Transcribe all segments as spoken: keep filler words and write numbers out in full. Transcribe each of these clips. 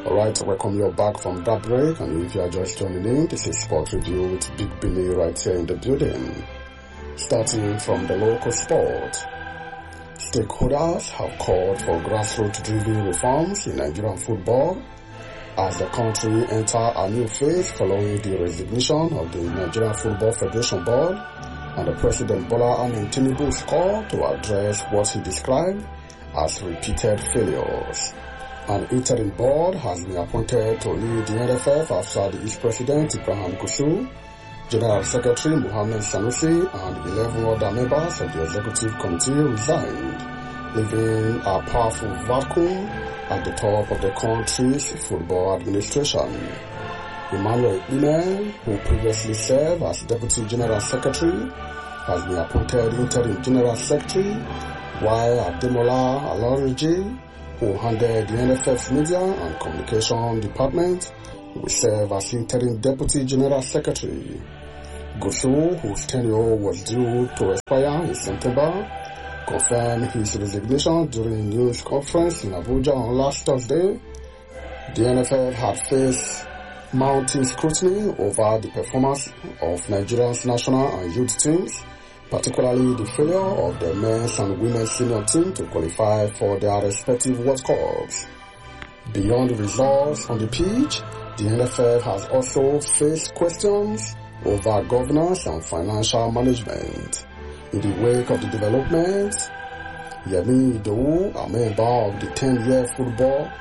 Alright, welcome you back from that break, and if you are just joining in, this is Sport Review with Big Billy right here in the building. Starting from the local sport, stakeholders have called for grassroots-driven reforms in Nigerian football as the country enters a new phase following the resignation of the Nigerian Football Federation Board and the President Bola Ahmed Tinubu's call to address what he described as repeated failures. An interim board has been appointed to lead the N F F after the East President Ibrahim Gusau, General Secretary Mohammed Sanusi, and eleven other members of the Executive Committee resigned, leaving a powerful vacuum at the top of the country's football administration. Emmanuel Ikpime, who previously served as Deputy General Secretary, has been appointed Interim General Secretary, while Ademola Alariji, who handled the N F F's Media and Communication Department, will serve as Interim Deputy General Secretary. Gusau, whose tenure was due to expire in September, confirmed his resignation during a news conference in Abuja on last Thursday. The N F F had faced mounting scrutiny over the performance of Nigeria's national and youth teams, particularly the failure of the men's and women's senior team to qualify for their respective World Cups. Beyond the results on the pitch, the N F F has also faced questions over governance and financial management. In the wake of the developments, Yemi Idowu, a member of the ten-year football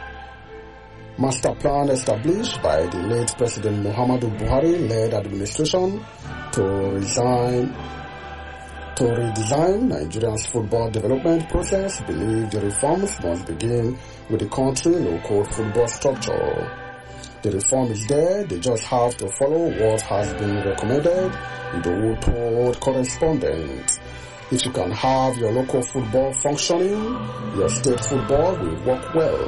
master plan established by the late President Muhammadu Buhari-led administration to resign To redesign Nigeria's football development process, believe the reforms must begin with the country's local football structure. The reform is there, they just have to follow what has been recommended, Idowu told correspondents. If you can have your local football functioning, your state football will work well.